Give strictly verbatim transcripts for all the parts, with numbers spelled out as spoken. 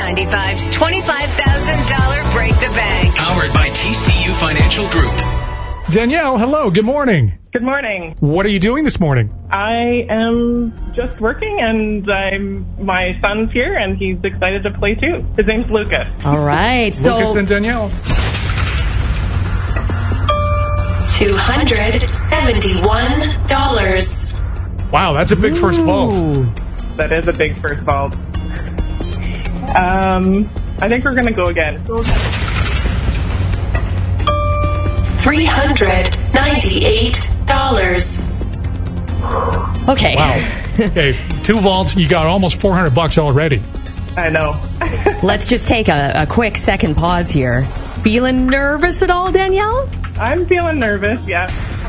ninety-five's twenty-five thousand dollars Break the Bank. Powered by T C U Financial Group. Danielle, hello. Good morning. Good morning. What are you doing this morning? I am just working, and I'm my son's here, and he's excited to play too. His name's Lucas. All right. So Lucas and Danielle. two hundred seventy-one dollars. Wow, that's a big first vault. Ooh. That is a big first vault. Um, I think we're gonna go again. three hundred ninety-eight dollars. Okay. Wow. Okay, two vaults, you got almost four hundred bucks already. I know. Let's just take a, a quick second pause here. Feeling nervous at all, Danielle? I'm feeling nervous. Yeah.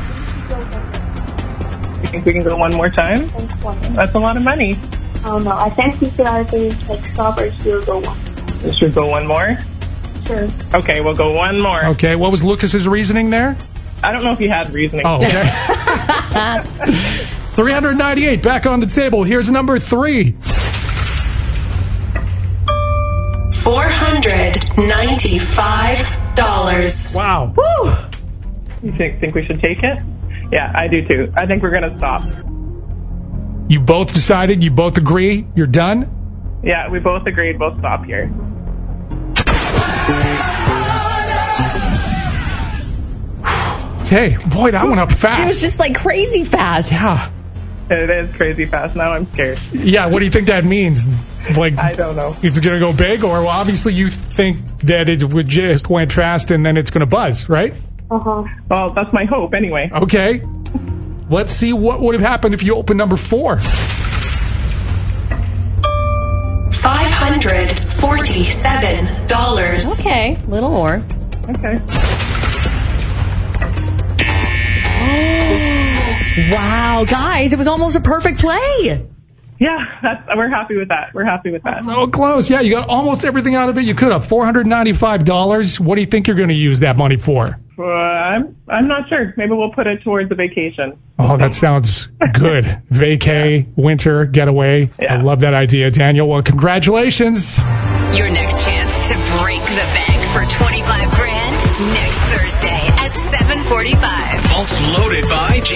You think we can go one more time? That's a lot of money. Oh no, I think if I think like strawberries, we'll go one. Should we go one more? Sure. Okay, we'll go one more. Okay, what was Lucas's reasoning there? I don't know if he had reasoning. Oh, okay. three hundred ninety-eight, back on the table. Here's number three. four hundred ninety-five dollars. Wow. Woo! You think think we should take it? Yeah, I do too. I think we're gonna stop. You both decided, you both agree, you're done? Yeah, we both agreed. We'll stop here. Okay, boy, that went up fast. It was just like crazy fast. Yeah. It is crazy fast. Now I'm scared. Yeah, what do you think that means? Like, I don't know. it's going to go big, or well, obviously you think that it would just went fast and then it's going to buzz, right? Uh-huh. Well, that's my hope anyway. Okay. Let's see what would have happened if you opened number four. five hundred forty-seven dollars. Okay, a little more. Okay. Wow, guys, it was almost a perfect play. Yeah, that's, we're happy with that. We're happy with that. So close. Yeah, you got almost everything out of it you could have. four hundred ninety-five dollars. What do you think you're going to use that money for? Uh, I'm I'm not sure. Maybe we'll put it towards a vacation. Oh, that sounds good. Vacay, winter, getaway. Yeah. I love that idea, Daniel. Well, congratulations. Your next chance to break the bank for twenty-five grand next Thursday at seven forty-five. Vaults loaded by